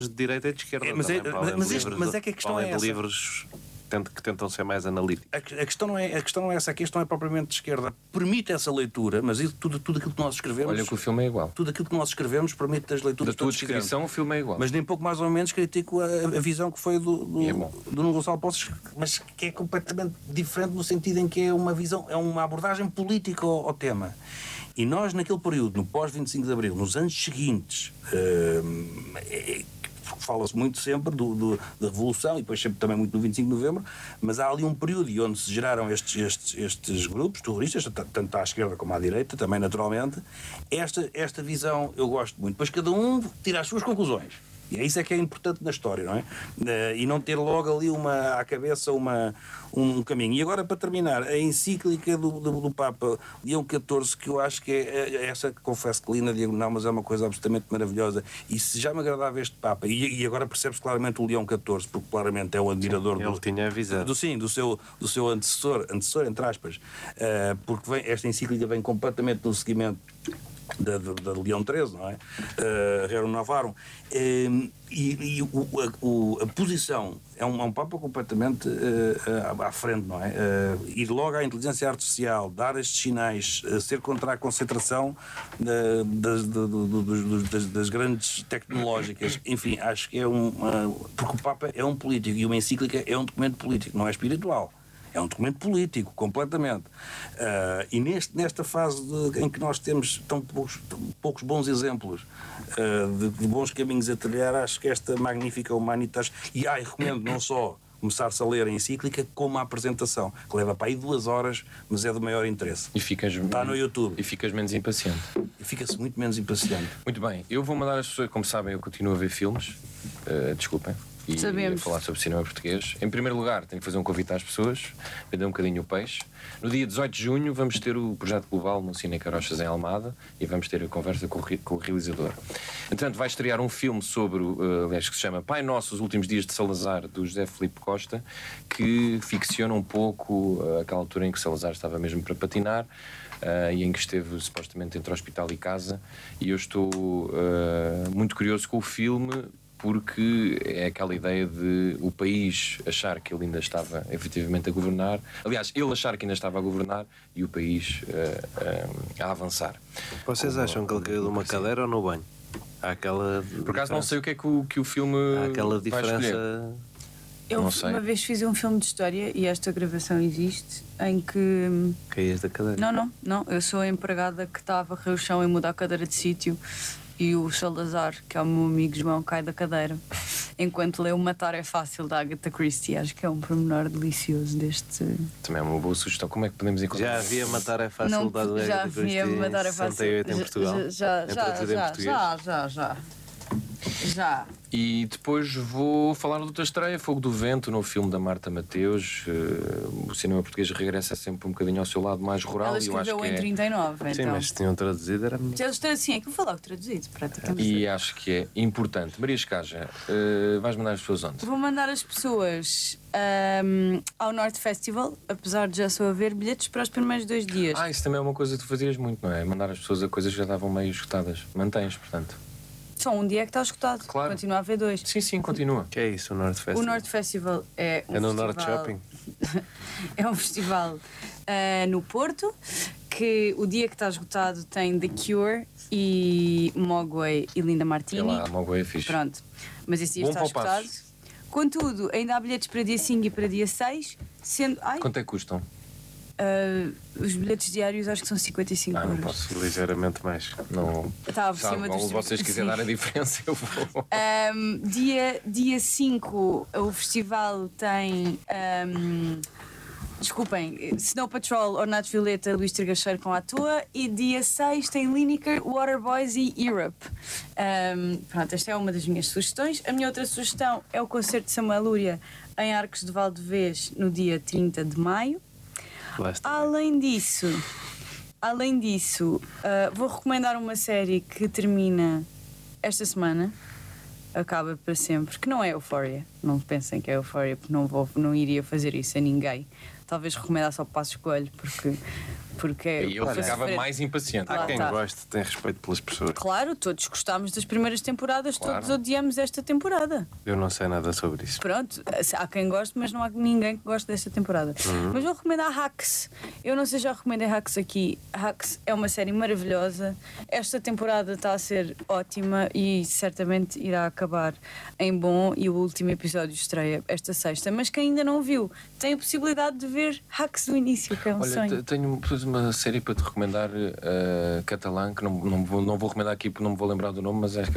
de direita e de esquerda. Mas é que a questão é essa. De livros que tentam ser mais analíticos. A questão não é essa, a questão é propriamente de esquerda. Permite essa leitura, mas tudo aquilo que nós escrevemos... Olha que o filme é igual. Tudo aquilo que nós escrevemos permite as leituras... Da tua descrição, o filme é igual. Mas nem pouco mais ou menos critico a visão que foi do Nuno Gonçalo Poços, mas que é completamente diferente no sentido em que é uma visão, é uma abordagem política ao tema. E nós, naquele período, no pós-25 de Abril, nos anos seguintes... fala-se muito sempre da Revolução e depois sempre também muito no 25 de Novembro, mas há ali um período onde se geraram estes grupos terroristas, tanto à esquerda como à direita, também naturalmente. Esta visão eu gosto muito. Depois cada um tira as suas conclusões. E é isso que é importante na história, não é? E não ter logo ali à cabeça um caminho. E agora, para terminar, a encíclica do Papa Leão XIV, que eu acho que é essa, confesso que li na diagonal, mas é uma coisa absolutamente maravilhosa. E se já me agradava este Papa, e agora percebe-se claramente o Leão XIV, porque claramente é o admirador ele tinha avisado. do seu antecessor, entre aspas, porque esta encíclica vem completamente no seguimento da Leão XIII, não é? Rerum Novarum. A posição é um Papa completamente à frente, não é? Ir logo à inteligência artificial, dar estes sinais, ser contra a concentração das grandes tecnológicas, enfim, acho que porque o Papa é um político e uma encíclica é um documento político, não é espiritual. É um documento político, completamente. E nesta fase em que nós temos tão poucos bons exemplos de bons caminhos a trilhar, acho que esta magnífica Humanitas, e recomendo não só começar-se a ler a encíclica, como a apresentação, que leva para aí 2 horas, mas é do maior interesse. Está no YouTube. E ficas menos impaciente. E fica-se muito menos impaciente. Muito bem, eu vou mandar as pessoas, como sabem, eu continuo a ver filmes, desculpem. E a falar sobre cinema português. Em primeiro lugar, tenho que fazer um convite às pessoas, vender um bocadinho o peixe. No dia 18 de junho vamos ter o Projeto Global no Cine Carochas em Almada e vamos ter a conversa com o realizador. Entretanto, vai estrear um filme sobre, aliás, que se chama Pai Nosso, os Últimos Dias de Salazar, do José Filipe Costa, que ficciona um pouco aquela altura em que Salazar estava mesmo para patinar e em que esteve supostamente entre hospital e casa, e eu estou muito curioso com o filme, porque é aquela ideia de o país achar que ele ainda estava efetivamente a governar, aliás, ele achar que ainda estava a governar e o país a avançar. Vocês acham que ele caiu de uma cadeira ou no banho? Há aquela Por acaso não sei o que é que o filme há aquela diferença. Eu uma vez fiz um filme de história e esta gravação existe em que... Caías da cadeira? Não, eu sou a empregada que está a varrer o chão e muda a cadeira de sítio. E o Salazar, que é o meu amigo João, cai da cadeira enquanto lê O Matar é Fácil, da Agatha Christie. Acho que é um pormenor delicioso deste... Também é uma boa sugestão. Como é que podemos encontrar? Já havia Matar é Fácil, da Agatha Christie? Já havia Matar é Fácil. 68 em Portugal? Já. E depois vou falar de outra estreia, Fogo do Vento, no filme da Marta Mateus. O cinema português regressa sempre um bocadinho ao seu lado mais rural. Ela escreveu em 39, então. Sim, mas tinham traduzido, era... Sim, é que eu vou logo traduzido, praticamente. E acho que é importante. Maria Escaja, vais mandar as pessoas onde? Vou mandar as pessoas ao Norte Festival, apesar de já só haver bilhetes para os primeiros 2 dias. Isso também é uma coisa que tu fazias muito, não é? Mandar as pessoas a coisas que já estavam meio esgotadas. Mantens, portanto. Só um dia é que está esgotado. Claro. Continua a haver 2. Sim, continua. O que é isso, o Norte Festival? O Norte Festival é um no festival... Norte Shopping? É um festival no Porto, que o dia que está esgotado tem The Cure e Mogwai e Linda Martini. É lá, Mogwai é fixe. Pronto, mas esse dia está esgotado. Contudo, ainda há bilhetes para dia 5 e para dia 6, sendo... Quanto é que custam? Os bilhetes diários acho que são 55 euros. Não posso. Ligeiramente mais. Não. Estava por cima dos... Se vocês quiserem dar a diferença, eu vou. Dia 5 o festival tem... desculpem, Snow Patrol, Ornato Violeta, Luís Trigacheiro com a toa, e dia 6 tem Lineker, Waterboys e Europe. Pronto, esta é uma das minhas sugestões. A minha outra sugestão é o concerto de Samuel Lúria em Arcos de Valdevez no dia 30 de maio. Além disso, vou recomendar uma série que termina esta semana, acaba para sempre, que não é Euphoria. Não pensem que é Euphoria, porque não iria fazer isso a ninguém. talvez recomendasse ao Passos Coelho, porque E eu para ficava sofrer. mais impaciente. Há Lá quem está. goste, tem respeito pelas pessoas. Claro, todos gostámos das primeiras temporadas, Claro. todos odiamos esta temporada. Eu não sei nada sobre isso. Pronto, há quem goste, mas não há ninguém que goste desta temporada. Mas vou recomendar Hacks. Eu não sei se já recomendei Hacks aqui. Hacks é uma série maravilhosa. Esta temporada está a ser ótima e certamente irá acabar em bom. E o último episódio estreia esta sexta. Mas quem ainda não viu, tem a possibilidade de ver Hacks do início, que é um Olha, sonho. tenho uma série para te recomendar, catalã, que não vou recomendar aqui porque não me vou lembrar do nome, mas acho que